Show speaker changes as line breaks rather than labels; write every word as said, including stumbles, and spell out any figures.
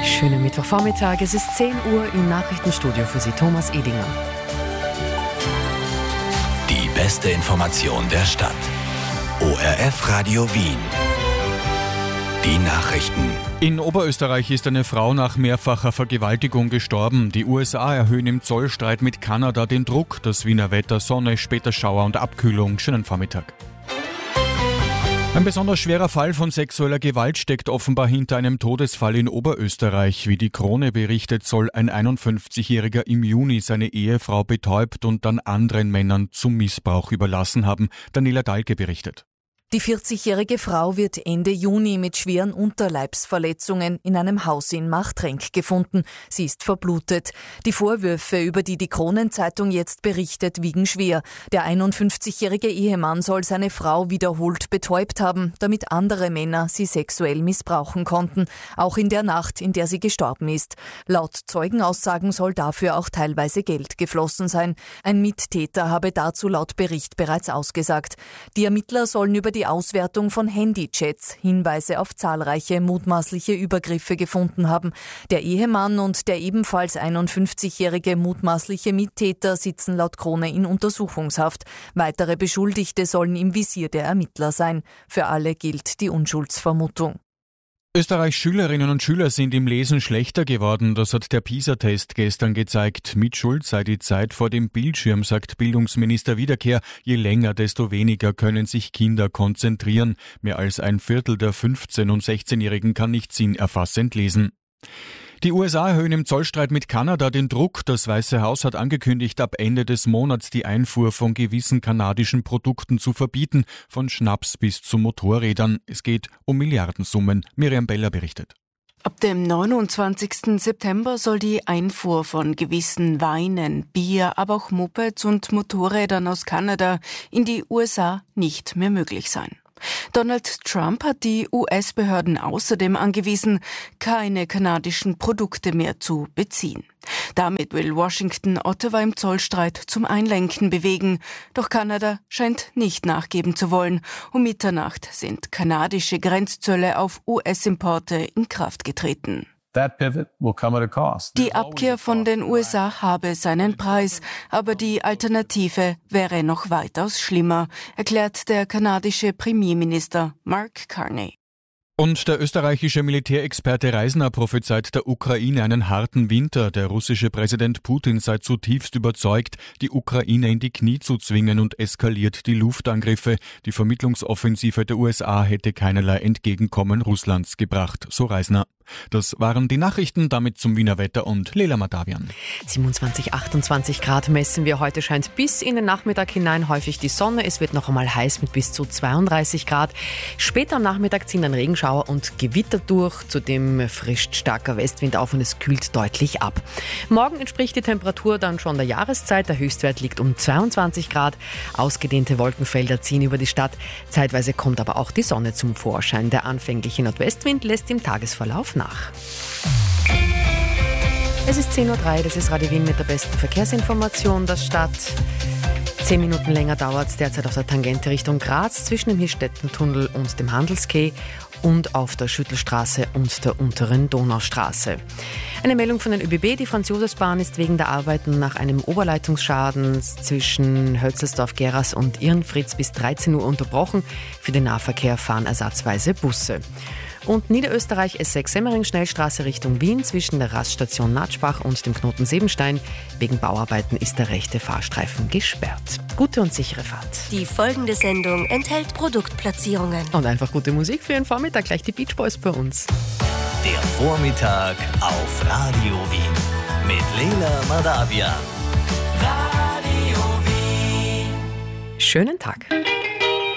Schönen Mittwochvormittag, es ist zehn Uhr im Nachrichtenstudio für Sie, Thomas Edinger.
Die beste Information der Stadt. O R F Radio Wien. Die Nachrichten.
In Oberösterreich ist eine Frau nach mehrfacher Vergewaltigung gestorben. Die U S A erhöhen im Zollstreit mit Kanada den Druck. Das Wiener Wetter, Sonne, später Schauer und Abkühlung. Schönen Vormittag. Ein besonders schwerer Fall von sexueller Gewalt steckt offenbar hinter einem Todesfall in Oberösterreich. Wie die Krone berichtet, soll ein einundfünfzigjähriger im Juni seine Ehefrau betäubt und dann anderen Männern zum Missbrauch überlassen haben. Daniela Dahlke berichtet.
Die vierzigjährige Frau wird Ende Juni mit schweren Unterleibsverletzungen in einem Haus in Machtrenk gefunden. Sie ist verblutet. Die Vorwürfe, über die die Kronenzeitung jetzt berichtet, wiegen schwer. Der einundfünfzigjährige Ehemann soll seine Frau wiederholt betäubt haben, damit andere Männer sie sexuell missbrauchen konnten, auch in der Nacht, in der sie gestorben ist. Laut Zeugenaussagen soll dafür auch teilweise Geld geflossen sein. Ein Mittäter habe dazu laut Bericht bereits ausgesagt. Die Ermittler sollen über die Die Auswertung von Handychats Hinweise auf zahlreiche mutmaßliche Übergriffe gefunden haben. Der Ehemann und der ebenfalls einundfünfzigjährige mutmaßliche Mittäter sitzen laut Krone in Untersuchungshaft. Weitere Beschuldigte sollen im Visier der Ermittler sein. Für alle gilt die Unschuldsvermutung.
Österreichs Schülerinnen und Schüler sind im Lesen schlechter geworden, das hat der PISA-Test gestern gezeigt. Mitschuld sei die Zeit vor dem Bildschirm, sagt Bildungsminister Wiederkehr. Je länger, desto weniger können sich Kinder konzentrieren. Mehr als ein Viertel der fünfzehn- und sechzehnjährigen kann nicht sinnerfassend lesen. Die U S A erhöhen im Zollstreit mit Kanada den Druck. Das Weiße Haus hat angekündigt, ab Ende des Monats die Einfuhr von gewissen kanadischen Produkten zu verbieten, von Schnaps bis zu Motorrädern. Es geht um Milliardensummen. Miriam Beller berichtet.
Ab dem neunundzwanzigsten September soll die Einfuhr von gewissen Weinen, Bier, aber auch Mopeds und Motorrädern aus Kanada in die U S A nicht mehr möglich sein. Donald Trump hat die U S-Behörden außerdem angewiesen, keine kanadischen Produkte mehr zu beziehen. Damit will Washington Ottawa im Zollstreit zum Einlenken bewegen. Doch Kanada scheint nicht nachgeben zu wollen. Um Mitternacht sind kanadische Grenzzölle auf U S-Importe in Kraft getreten. Die Abkehr von den U S A habe seinen Preis, aber die Alternative wäre noch weitaus schlimmer, erklärt der kanadische Premierminister Mark Carney.
Und der österreichische Militärexperte Reisner prophezeit der Ukraine einen harten Winter. Der russische Präsident Putin sei zutiefst überzeugt, die Ukraine in die Knie zu zwingen und eskaliert die Luftangriffe. Die Vermittlungsoffensive der U S A hätte keinerlei Entgegenkommen Russlands gebracht, so Reisner. Das waren die Nachrichten, damit zum Wiener Wetter und Lela Matavian.
siebenundzwanzig, achtundzwanzig Grad messen wir heute, scheint bis in den Nachmittag hinein häufig die Sonne. Es wird noch einmal heiß mit bis zu zweiunddreißig Grad. Später am Nachmittag ziehen dann Regenschauer und Gewitter durch. Zudem frischt starker Westwind auf und es kühlt deutlich ab. Morgen entspricht die Temperatur dann schon der Jahreszeit. Der Höchstwert liegt um zweiundzwanzig Grad. Ausgedehnte Wolkenfelder ziehen über die Stadt. Zeitweise kommt aber auch die Sonne zum Vorschein. Der anfängliche Nordwestwind lässt im Tagesverlauf nach. Es ist zehn Uhr drei, das ist Radio Wien mit der besten Verkehrsinformation der Stadt. Zehn Minuten länger dauert es derzeit auf der Tangente Richtung Graz zwischen dem Hirschstettentunnel und dem Handelskeh und auf der Schüttelstraße und der unteren Donaustraße. Eine Meldung von den ÖBB, die Franz-Josefs-Bahn ist wegen der Arbeiten nach einem Oberleitungsschaden zwischen Hölzelsdorf-Geras und Irnfritz bis dreizehn Uhr unterbrochen. Für den Nahverkehr fahren ersatzweise Busse. Und Niederösterreich S sechs Semmering-Schnellstraße Richtung Wien zwischen der Raststation Natschbach und dem Knoten Sebenstein. Wegen Bauarbeiten ist der rechte Fahrstreifen gesperrt. Gute und sichere Fahrt.
Die folgende Sendung enthält Produktplatzierungen.
Und einfach gute Musik für Ihren Vormittag. Gleich die Beach Boys bei uns.
Der Vormittag auf Radio Wien mit Lela Madavian. Radio Wien.
Schönen Tag.